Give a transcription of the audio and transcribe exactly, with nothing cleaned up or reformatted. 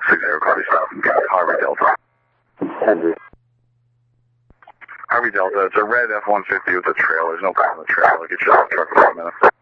six zero Copy South. Harvey Delta. Henry. Harvey Delta, it's a red F one fifty with a trailer. There's no guy on the trailer. Get you out of the truck in a minute.